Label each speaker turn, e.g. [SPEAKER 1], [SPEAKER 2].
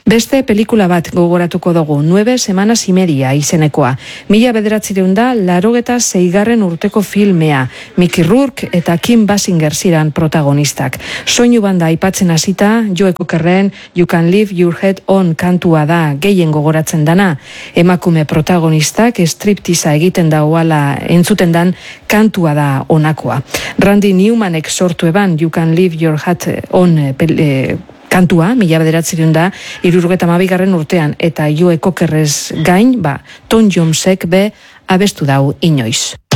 [SPEAKER 1] Beste pelikula bat gogoratuko dugu, 9 semanas y media izenekoa. 1986 urteko filmea, Mickey Rourke eta Kim Basinger ziran protagonistak. Soinu banda aipatzen hasita, Joe Cockerren You Can Leave Your Head On kantua da gehien gogoratzen dana. Emakume protagonistak striptiza egiten dauala entzuten dan kantua da onakoa. Randy Newmanek sortu eban You Can Leave Your Head On kantua, 1972 urtean, eta Joe Cockerrez gain, Tom Jonesek be abestu dau inoiz.